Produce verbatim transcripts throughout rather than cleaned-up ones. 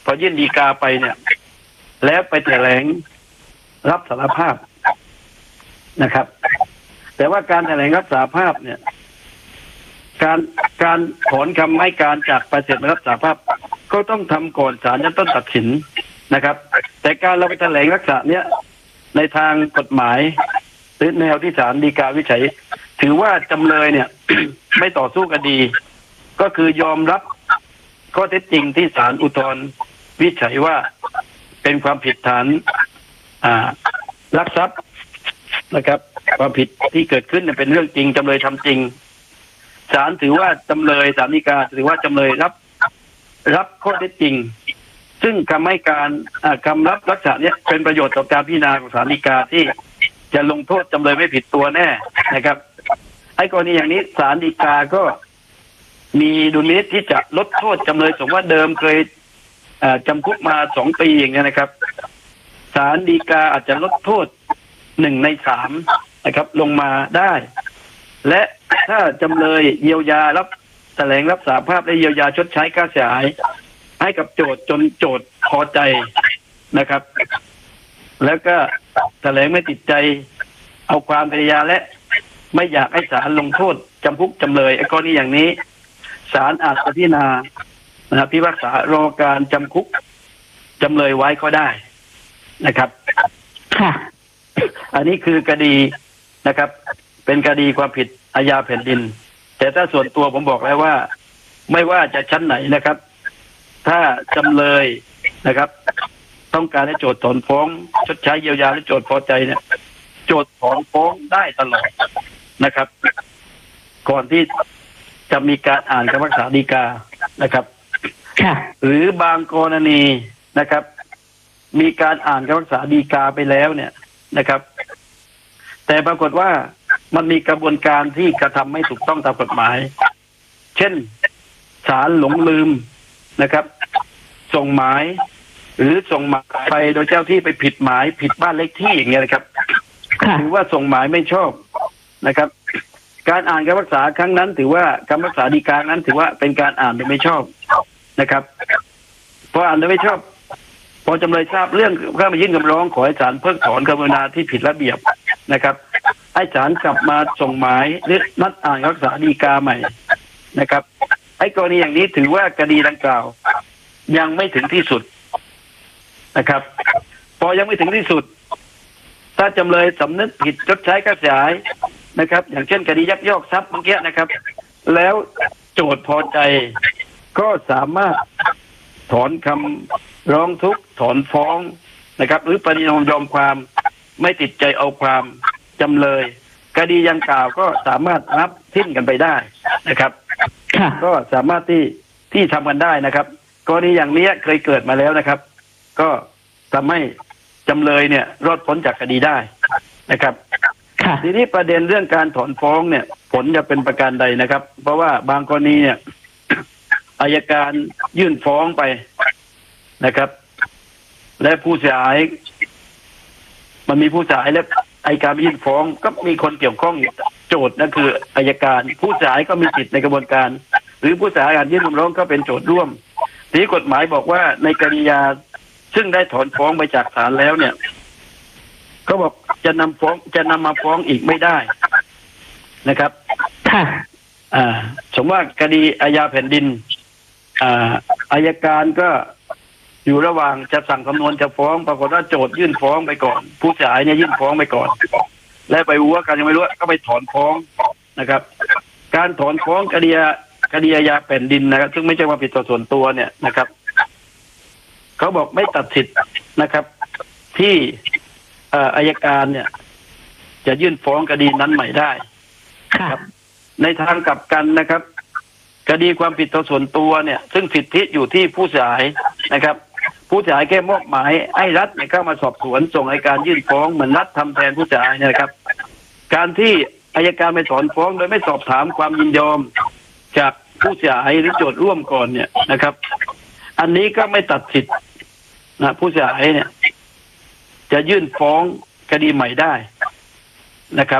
พอยื่นฎีกาไปเนี่ยแล้วไปแถลงรับสารภาพนะครับ แต่ว่าการแถลงรับสารภาพเนี่ยการการถอนคำให้การจากปฏิเสธรับสารภาพก็ต้องทำก่อนศาลชั้นต้นตัดสินนะครับ แต่การเราไปแถลงลักษณะเนี้ยในทางกฎหมายหรือแนวที่ศาลฎีกาวิจัยถือว่าจำเลยเนี่ย ไม่ต่อสู้คดีก็คือยอมรับข้อเท็จจริงที่ศาลอุทธรณ์วิจัยว่าเป็นความผิดฐานอ่าลักทรัพย์นะครับความผิดที่เกิดขึ้นเป็นเรื่องจริงจำเลยทำจริงศาลถือว่าจำเลยศาลฎีกาถือว่าจำเลยรับรับข้อเท็จจริงซึ่งคำให้การคำรับลักษณะนี้เป็นประโยชน์ต่อการพิจารณาของศาลฎีกาที่จะลงโทษจำเลยไม่ผิดตัวแน่นะครับไอ้กรณีอย่างนี้ศาลฎีกาก็มีดุลพินิจที่จะลดโทษจำเลยสมมติว่าเดิมเคยจำคุกมาสองปีอย่างนี้นะครับศาลฎีกาอาจจะลดโทษหนึ่งในสามนะครับลงมาได้และถ้าจำเลยเยียวยารับแถลงรับสารภาพและเยียวยาชดใช้ค่าเสียหายให้กับโจทย์จนโจทย์พอใจนะครับแล้วก็แถลงไม่ติดใจเอาความพยายามและไม่อยากให้ศาลลงโทษจำคุกจำเลยไอ้กรณีอย่างนี้ศาลอาจจะพิจารณานะครับพิพากษารอการจำคุกจำเลยไว้ก็ได้นะครับค่ะอันนี้คือคดีนะครับเป็นคดีความผิดอาญาแผ่นดินแต่ถ้าส่วนตัวผมบอกแล้วว่าไม่ว่าจะชั้นไหนนะครับถ้าจำเลยนะครับต้องการให้โจทก์ถอนฟ้องชดใช้เยียวยาและโจทก์พอใจเนี่ยโจทก์ถอนฟ้องได้ตลอดนะครับก่อนที่จะมีการอ่านคำพิพากษาฎีกานะครับหรือบางกรณีนะครับมีการอ่านคำพิพากษาฎีกาไปแล้วเนี่ยนะครับแต่ปรากฏว่ามันมีกระบวนการที่กระทำไม่ถูกต้องตามกฎหมายเช่นศาลหลงลืมนะครับส่งหมายหรือส่งหมายไปโดยเจ้าที่ไปผิดหมายผิดบ้านเลขที่อย่างเงี้ยนะครับถือว่าส่งหมายไม่ชอบนะครับการอ่านคำพิพากษาครั้งนั้นถือว่าคำพิพากษาฎีกานั้นถือว่าเป็นการอ่านโดยไม่ชอบนะครับพออ่านโดยไม่ชอบพอจำเลยทราบเรื่องก็มายื่นคำร้องขอให้ศาลเพิกถอนคำพิพากษาที่ผิดระเบียบนะครับให้ศาลกลับมาส่งหมายหรือนัดอ่านคำพิพากษาฎีกาใหม่นะครับไอ้กรณีอย่างนี้ถือว่าคดีดังกล่าวยังไม่ถึงที่สุดนะครับพอยังไม่ถึงที่สุดถ้าจำเลยสำนึกผิดชดใช้ค่าเสียหายนะครับอย่างเช่นคดียักยอกทรัพย์เมื่อกี้นะครับแล้วโจทก์พอใจก็สามารถถอนคำร้องทุกข์ถอนฟ้องนะครับหรือปฏิญาณยอมความไม่ติดใจเอาความจำเลยคดียังกล่าวก็สามารถรับทิ้นกันไปได้นะครับก็สามารถที่ที่ทำกันได้นะครับกรณีอย่างนี้เคยเกิดมาแล้วนะครับก็ทำให้จำเลยเนี่ยรอดพ้นจากคดีได้นะครับทีนี้ประเด็นเรื่องการถอนฟ้องเนี่ยผลจะเป็นประการใดนะครับเพราะว่าบางกรณีเนี่ย อัยการยื่นฟ้องไปนะครับและผู้เสียหายมันมีผู้เสียหายและอัยการยื่นฟ้องก็มีคนเกี่ยวข้องโจทย์นั่นคืออัยการผู้เสียหายก็มีสิทธิ์ในกระบวนการหรือผู้เสียหายการยื่นคำร้องก็เป็นโจทย์ร่วมทีนี้กฎหมายบอกว่าในกรณียาซึ่งได้ถอนฟ้องไปจากศาลแล้วเนี่ยก็บอกจะนำฟ้องจะนำมาฟ้องอีกไม่ได้นะครับค่ะอ่าสมมติว่าคดีอาญาแผ่นดินอ่าอัยการก็อยู่ระหว่างจะสั่งคำนวณจะฟ้องปรากฏว่าโจทก์ยื่นฟ้องไปก่อนผู้เสียหายเนี่ยยื่นฟ้องไปก่อนและไปวัวกันยังไม่รู้ก็ไปถอนฟ้องนะครับการถอนฟ้องคดีคดีอาญาแผ่นดินนะครับซึ่งไม่ใช่ความผิดต่อส่วนตัวเนี่ยนะครับเขาบอกไม่ตัดสิทธิ์นะครับที่อัยการเนี่ยจะยื่นฟ้องคดีนั้นใหม่ได้ครับในทางกลับกันนะครับคดีความผิดต่อส่วนตัวเนี่ยซึ่งสิทธิอยู่ที่ผู้เสียหายนะครับผู้เสียหายแค่มอบหมายให้รัฐเนี่ยเข้ามาสอบสวนส่งอัยการยื่นฟ้องเหมือนรัฐทำแทนผู้เสียหายเนี่ยนะครับการที่อัยการไปถอนฟ้องโดยไม่สอบถามความยินยอมจากผู้เสียหายหรือโจทก์ร่วมก่อนเนี่ยนะครับอันนี้ก็ไม่ตัดสิทธิ์นะผู้เสียหายเนี่ยจะยื่นฟ้องคดีใหม่ได้นะครับ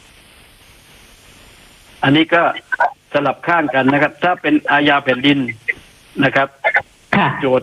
อันนี้ก็สลับข้างกันนะครับถ้าเป็นอาญาแผ่นดินนะครับโจทก์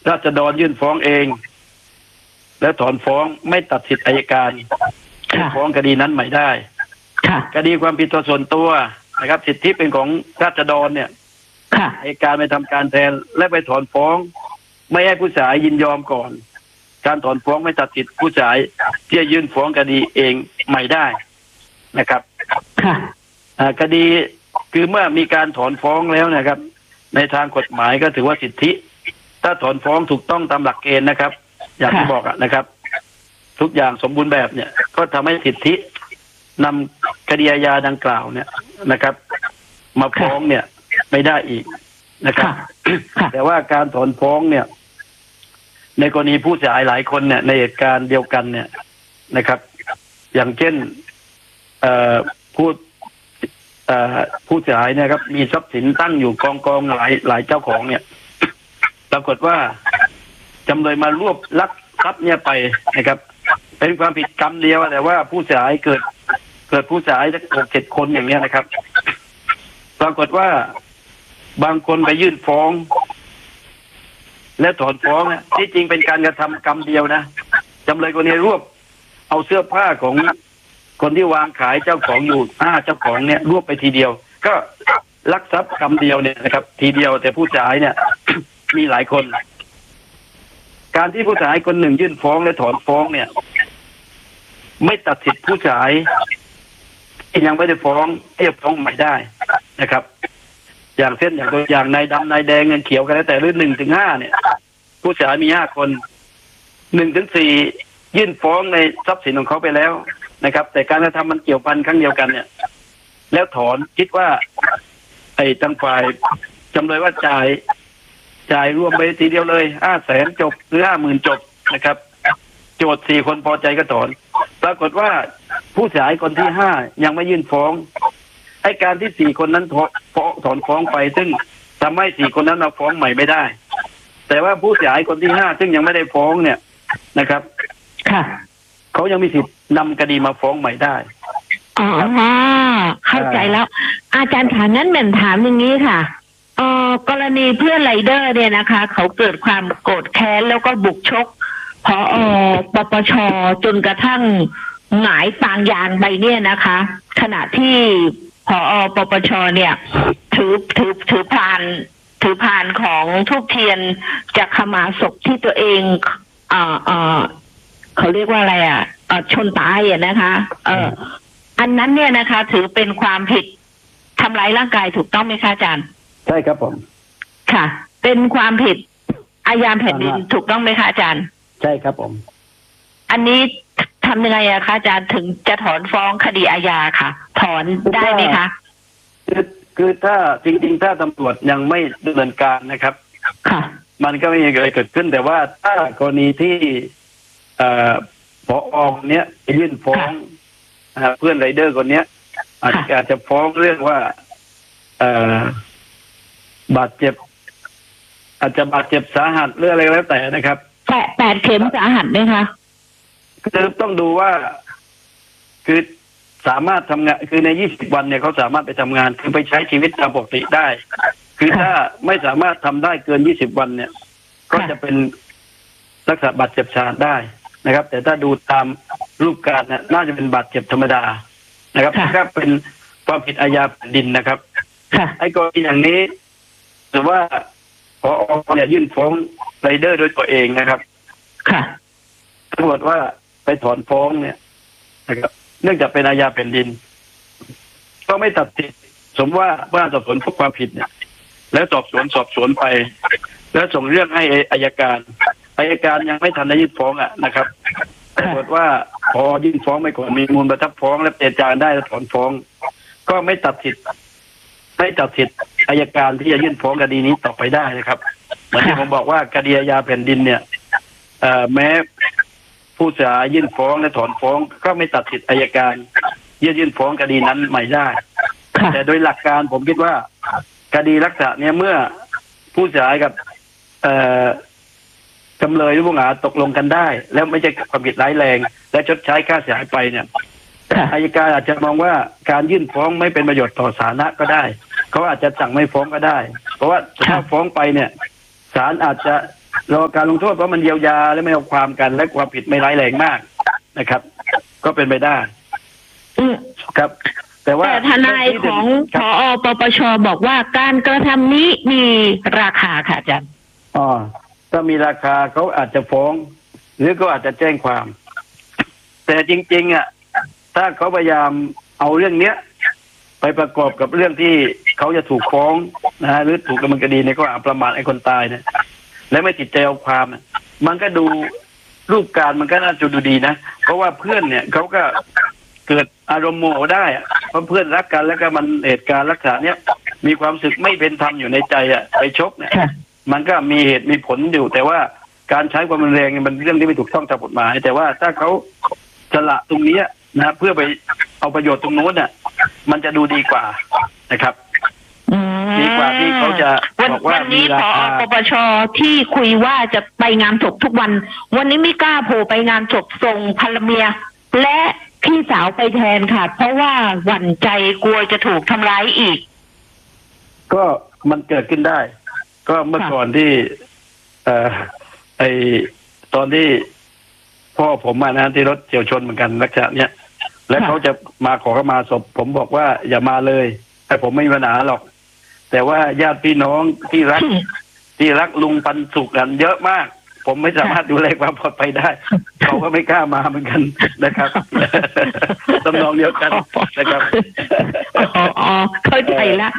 ราษฎรยื่นฟ้องเองแล้วถอนฟ้องไม่ตัดสิทธิอัยการฟ้องคดีนั้นใหม่ได้คดีความผิดต่อส่วนตัวนะครับสิทธิเป็นของราษฎรเนี่ยอัยการไปทำการแทนและไปถอนฟ้องไม่ให้ผู้เสียหายยินยอมก่อนการถอนฟ้องไม่ตัดสิทธิผู้เสียหายที่จะยื่นฟ้องคดีเองใหม่ได้นะครับคดีคือเมื่อมีการถอนฟ้องแล้วนะครับในทางกฎหมายก็ถือว่าสิทธิถ้าถอนฟ้องถูกต้องตามหลักเกณฑ์นะครับอย่างที่บอกนะครับทุกอย่างสมบูรณ์แบบเนี่ยก็ทำให้สิทธินำคดีอาญาดังกล่าวเนี่ยนะครับมาฟ้องเนี่ยไม่ได้อีกนะครับแต่ว่าการถอนฟ้องเนี่ยในกรณีผู้เสียหายหลายคนเนี่ยในเหตุการณ์เดียวกันเนี่ยนะครับอย่างเช่นผู้ผู้เสียหายเนี่ยครับมีทรัพย์สินตั้งอยู่กองกองหลายหลายเจ้าของเนี่ยปรากฏว่าจำเลยมารวบลักทรัพย์เนี่ยไปนะครับเป็นความผิดกรรมเดียวแต่ว่าผู้เสียหายเกิดเกิดผู้เสียหายสักหกเจ็ดคนอย่างเนี้ยนะครับปรากฏว่าบางคนไปยื่นฟ้องและถอนฟ้องเนี่ยที่จริงเป็นการกระทำกรรมเดียวนะจำเลยคนนี้รวบเอาเสื้อผ้าของคนที่วางขายเจ้าของอยู่ห้าเจ้าของเนี่ยรวบไปทีเดียวก็ลักทรัพย์กรรมเดียวเนี่ยนะครับทีเดียวแต่ผู้เสียหายเนี่ย มีหลายคนการที่ผู้เสียหายคนหนึ่งยื่นฟ้องและถอนฟ้องเนี่ยไม่ตัดสิทธิผู้เสียหายที่ยังไม่ได้ฟ้องเทียบฟ้องใหม่ได้นะครับอย่างเช่นอย่างตัวอย่างนายดำนายแดงเงินเขียวกันแล้วแต่รุ่นหนึ่งถึงห้าเนี่ยผู้เสียหายมีห้าคนหนึ่งถึงสี่ยื่นฟ้องในทรัพย์สินของเขาไปแล้วนะครับแต่การกระทำมันเกี่ยวพันครั้งเดียวกันเนี่ยแล้วถอนคิดว่าไอ้ทั้งฝ่ายจำเลยว่าจ่ายจ่ายรวมไปทีเดียวเลยห้าแสนจบหรือห้าหมื่นจบนะครับโจทย์สี่คนพอใจก็ถอนปรากฏว่าผู้เสียหายคนที่ห้ายังไม่ยื่นฟ้องไอ้การที่สี่คนนั้นถอนถอนฟ้องไปซึ่งทำให้สี่คนนั้นมาฟ้องใหม่ไม่ได้แต่ว่าผู้เสียหายคนที่ห้าซึ่งยังไม่ได้ฟ้องเนี่ยนะครับค่ะเขายังมีสิทธิ์นำคดีมาฟ้องใหม่ได้อ๋อเข้าใจแล้วอาจารย์ถามนั้นเหมือนถามอย่างนี้ค่ะเอ่อกรณีเพื่อนไรเดอร์เนี่ยนะคะเขาเกิดความโกรธแค้นแล้วก็บุกชกพอปปชจนกระทั่งหงายปางยางไปเนี่ยนะคะขณะที่พอปปชเนี่ยถือถือถือพานถือพานของทูบเทียนจะขมาศพที่ตัวเองเอ่อเอ่อเขาเรียกว่าอะไรอ่ะเอ่อชนตายอ่ะนะคะเอออันนั้นเนี่ยนะคะถือเป็นความผิดทำร้ายร่างกายถูกต้องไหมคะอาจารย์ใช่ครับผมค่ะเป็นความผิดอาญาแผ่นดินถูกต้องไหมคะอาจารย์ใช่ครับผมอันนี้ทำยังไงอะคะอาจารย์ถึงจะถอนฟ้องคดีอาญาค่ะถอนได้ไหมคะคือคือถ้าจริงๆถ้าตำรวจยังไม่ดำเนินการนะครับค่ะมันก็ไม่มีอะไรเกิดขึ้นแต่ว่าถ้ากรณีที่เอ่อผอ.เนี้ยยื่นฟ้องเพื่อนไรเดอร์คนเนี้ยอาจจะอาจจะฟ้องเรื่องว่าเอ่อบาดเจ็บอาจจะบาดเจ็บสาหัสหรืออะไรแล้วแต่นะครับแปดแปดเข็มสาหัสไหมคะคือต้องดูว่าคือสามารถทำงานคือในยี่สิบวันเนี่ยเขาสามารถไปทำงานคือไปใช้ชีวิตตามปกติได้คือถ้าไม่สามารถทำได้เกินยี่สิบวันเนี่ยก็จะเป็นลักษณะบาดเจ็บสาหัสได้นะครับแต่ถ้าดูตามรูปการณ์น่าจะเป็นบาดเจ็บธรรมดานะครับถ้าเป็นความผิดอาญาแผ่นดินนะครับไอ้กรณีอย่างนี้หรือว่าพอเนี่ยยื่นฟ้องไรเดอร์โดยตัวเองนะครับค่ะตำรวจว่าไปถอนฟ้องเนี่ยนะครับเนื่องจากเป็นอาญาแผ่นดินก็ไม่ตัดสินสมว่าว่าสอบสวนพบความผิดเนี่ยแล้วสอบสวนสอบสวนไปแล้วส่งเรื่องให้อัยการอัยการยังไม่ทันได้ยื่นฟ้องอ่ะนะครับตำรวจว่าพอยื่นฟ้องไม่ก่อนมีมูลประทับฟ้องและเจรจาได้แล้วถอนฟ้องก็ไม่ตัดสิทธิ์ไม่ตัดสิทธิ์อัยการที่จะยื่นฟ้องคดีนี้ต่อไปได้นะครับเหมือนที่ผมบอกว่าคดีอาญาแผ่นดินเนี่ยแม้ผู้เสียหายยื่นฟ้องและถอนฟ้องก็ไม่ตัดสิทธิ์อัยการยื่นยื่นฟ้องคดีนั้นใหม่ได้แต่โดยหลักการผมคิดว่าคดีลักษณะเนี้ยเมื่อผู้เสียหายกับจำเลยหรือผู้ต้องหาตกลงกันได้แล้วไม่ใช่ความผิดร้ายแรงและชดใช้ค่าเสียหายไปเนี่ยอัยการอาจจะมองว่าการยื่นฟ้องไม่เป็นประโยชน์ต่อสาธารณะก็ได้เขาอาจจะสั่งไม่ฟ้องก็ได้เพราะว่าถ้าฟ้องไปเนี่ยศาลอาจจะรอการลงโทษเพราะมันเยียวยาและไม่เอาความกันและความผิดไม่ร้ายแรงมากนะครับ ก็เป็นไปได้อืมครับ แต่ว่าแต่ทนายของคผรับอปปชบอกว่าการกระทำนี้มีราคาค่ะอาจารย์อ๋อถ้ามีราคาเขาอาจจะฟ้อง หรือก็อาจจะแจ้งความ แต่จริงๆอ่ะถ้าเขาพยายามเอาเรื่องเนี้ย ไปประกอบกับเรื่องที่เขาจะถูกฟ้องนะฮะหรือถูกดำเนินคดีในข้อหาประมาทไอ้คนตายเนี่ยและไม่ติดใจเอาความเนี่ยมันก็ดูรูปการมันก็น่าจะดูดีนะเพราะว่าเพื่อนเนี่ยเขาก็เกิดอารมณ์โมโหได้อะเพราะเพื่อนรักกันแล้วก็มันเหตุการณ์ลักษณะเนี้ยมีความรู้สึกไม่เป็นธรรมอยู่ในใจอ่ะไปชกเนี่ยค่ะมันก็มีเหตุมีผลอยู่ แต่ว่าการใช้ความรุนแรงเนี่ยมันเรื่องที่ไม่ถูกต้องตามกฎหมาย แต่ว่าถ้าเขาสละตรงนี้นะเพื่อไปเอาประโยชน์ตรงโน้นน่ะมันจะดูดีกว่านะครับอืมดีกว่าที่เขาจะวันบอกว่าวันนี้มีราผอคาปปชที่คุยว่าจะไปงานศพทุกวัน วันนี้ไม่กล้าโผล่ไปงานศพส่งภรรเมีย และพี่สาวไปแทนค่ะ เพราะว่าหวั่นใจกลัวจะถูกทำร้ายอีกก็มันเกิดขึ้นได้ ก็เมื่อค่ะก่อนที่ เอ่อไอตอนที่พ่อผมมานะที่รถเฉี่ยวชนเหมือนกันลักษณะเนี้ยแล้วเขาจะมาขอเข้ามาศพผมบอกว่าอย่ามาเลยแต่ผมไม่มีปัญหาหรอก แต่ว่าญาติพี่น้องที่รัก ที่รักลุงปันสุขกันเยอะมาก ผมไม่สามารถดูแลความปลอดภัยได้ เขาก็ไม่กล้ามาเหมือนกันนะครับตำนองเดียวกันนะครับอ๋ออ๋อเข้าใจละ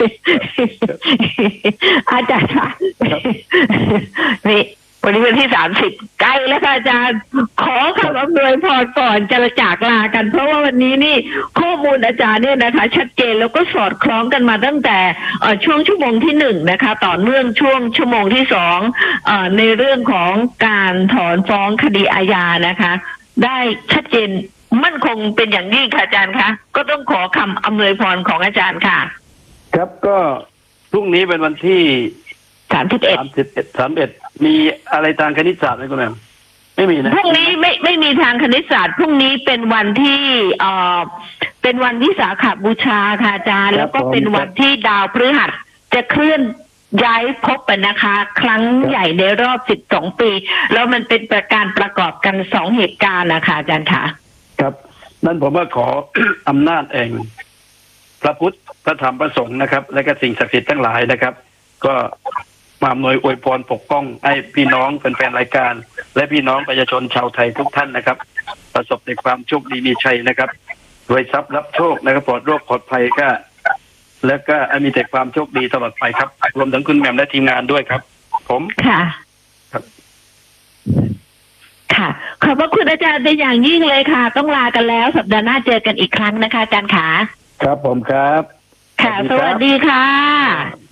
อาจารย์คะนี่วันนี้วันที่สามสิบใกล้แล้วค่ะอาจารย์ ขอคำอำนวยพรก่อนจะจากลากัน เพราะว่าวันนี้นี่ข้อมูลอาจารย์เนี่ยนะคะ ชัดเจนแล้วก็สอดคล้องกันมาตั้งแต่เอ่อช่วงชั่วโมงที่หนึ่งนะคะ ต่อเนื่องช่วงชั่วโมงที่สองเอ่อในเรื่องของการถอนฟ้องคดีอาญานะคะ ได้ชัดเจนมั่นคงเป็นอย่างยิ่งค่ะอาจารย์คะก็ต้องขอคำอำนวยพรของอาจารย์ค่ะครับก็พรุ่งนี้เป็นวันที่สามสิบเอ็ดสามสิบเอ็ดสามเอ็ดมีอะไรทางคณิตศาสตร์ไหมคุณแม่ไม่มีนะพรุ่งนี้ไม่ไม่มีทางคณิตศาสตร์พรุ่งนี้เป็นวันที่เอ่อเป็นวันวิสาขบูชาค่ะอาจารย์แล้วก็เป็นวันที่ดาวพฤหัสจะเคลื่อนย้ายภพอะนะคะ ครั้งใหญ่ในรอบสิบสองปี แล้วมันเป็นประการประกอบกันสองเหตุการณ์นะคะอาจารย์ค่ะครับนั่นผมว่าขอ อำนาจเองพระพุทธพระธรรมพระสงฆ์นะครับ และก็สิ่งศักดิ์สิทธิ์ทั้งหลายนะครับ ก็มาอำนวยอวยพรปกป้องให้พี่น้องแฟนๆรายการ และพี่น้องประชาชนชาวไทยทุกท่านนะครับ ประสบในความโชคดีมีชัยนะครับรวยทรัพย์รับโชคนะครับปลอดโรคปลอดภัยก็ แล้วก็มีแต่ความโชคดีตลอดไปครับรวมถึงคุณแหม่มและทีมงานด้วยครับ ผมค่ะครับค่ะ ขอบพระคุณอาจารย์เป็นอย่างยิ่งเลยค่ะ ต้องลากันแล้วสัปดาห์หน้าเจอกันอีกครั้งนะคะอาจารย์ค่ะครับผมครับค่ะ สวัสดีค่ะ